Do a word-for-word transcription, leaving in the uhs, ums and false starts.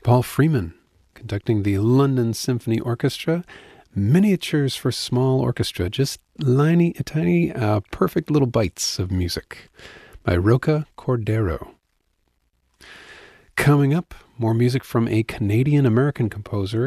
Paul Freeman, conducting the London Symphony Orchestra, Miniatures for Small Orchestra, just tiny, tiny, uh, perfect little bites of music by Roca Cordero. Coming up, more music from a Canadian-American composer